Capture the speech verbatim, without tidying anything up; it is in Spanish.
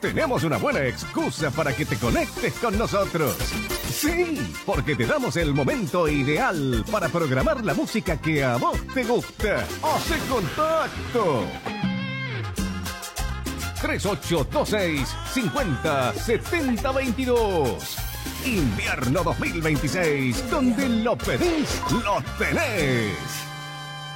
tenemos una buena excusa para que te conectes con nosotros. Sí, porque te damos el momento ideal para programar la música que a vos te gusta. ¡Hace contacto! tres ocho dos seis, cinco cero, siete cero dos dos. Invierno dos mil veintiséis, donde lo pedís, lo tenés.